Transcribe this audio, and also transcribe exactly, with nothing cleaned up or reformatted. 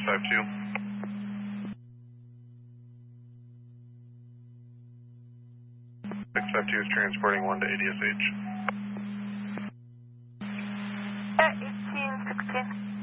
five two. six five two is transporting one to A D S H. Uh, eighteen sixteen.